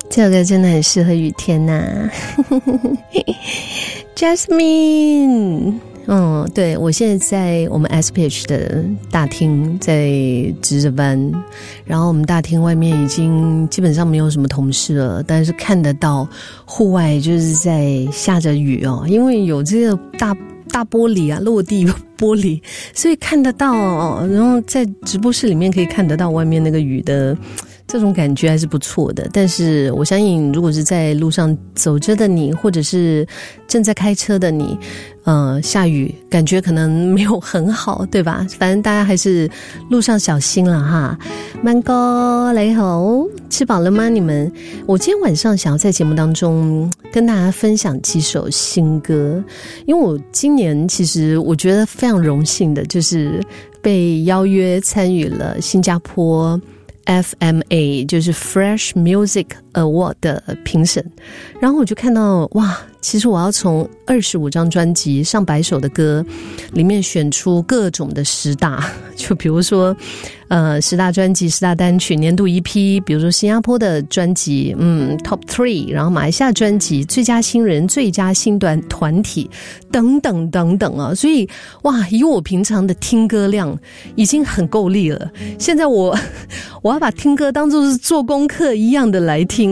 这首歌真的很适合雨天呐、Jasmine， 对，我现在在我们 SPH 的大厅在值着班，然后我们大厅外面已经基本上没有什么同事了，但是看得到户外就是在下着雨哦，因为有这个大玻璃啊，落地玻璃，所以看得到哦，然后在直播室里面可以看得到外面那个雨的这种感觉还是不错的。但是我相信如果是在路上走着的你，或者是正在开车的你，下雨感觉可能没有很好，对吧？反正大家还是路上小心了哈。曼哥你好，吃饱了吗你们？我今天晚上想要在节目当中跟大家分享几首新歌，因为我今年其实我觉得非常荣幸的就是被邀约参与了新加坡FMA 就是 Fresh Music Award 的评审，然后我就看到哇，其实我要从25张专辑上百首的歌里面选出各种的10大，就比如说10大专辑、10大单曲、年度EP，比如说新加坡的专辑Top 3， 然后马来西亚专辑、最佳新人、最佳新团体等等等等啊，所以哇，以我平常的听歌量已经很够力了，现在我要把听歌当作是做功课一样的来听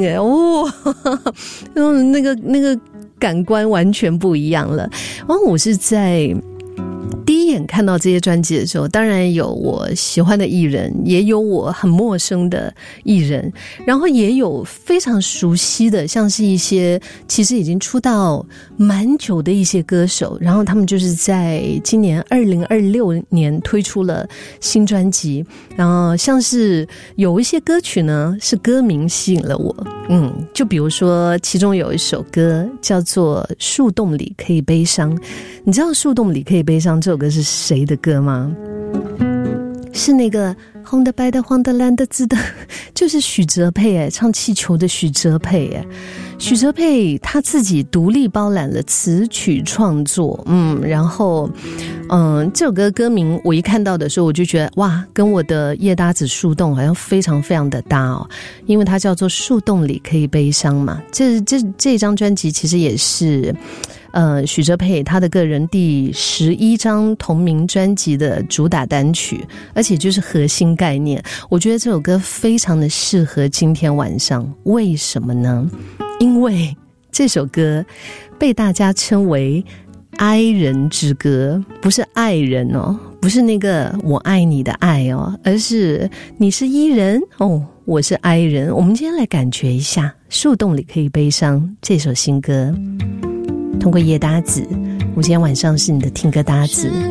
那个感官完全不一样了。然后我是在第一眼看到这些专辑的时候，当然有我喜欢的艺人，也有我很陌生的艺人，然后也有非常熟悉的，像是一些其实已经出道蛮久的一些歌手，然后他们就是在今年2026年推出了新专辑，然后像是有一些歌曲呢是歌名吸引了我，就比如说其中有一首歌叫做《树洞里可以悲伤》，你知道《树洞里可以悲伤》这首歌是谁的歌吗？是那个红的白的黄的蓝的紫的，就是许哲佩唱气球的许哲佩许哲佩他自己独立包揽了词曲创作，然后这首歌歌名我一看到的时候，我就觉得哇，跟我的夜搭子树洞好像非常非常的搭哦，因为它叫做树洞里可以悲伤嘛。这张专辑其实也是许哲佩他的个人第11张同名专辑的主打单曲，而且就是核心概念，我觉得这首歌非常的适合今天晚上。为什么呢？因为这首歌被大家称为哀人之歌，不是爱人哦，不是那个我爱你的爱哦，而是你是伊人哦，我是哀人。我们今天来感觉一下树洞里可以悲伤这首新歌，通过夜搭子，我今天晚上是你的听歌搭子。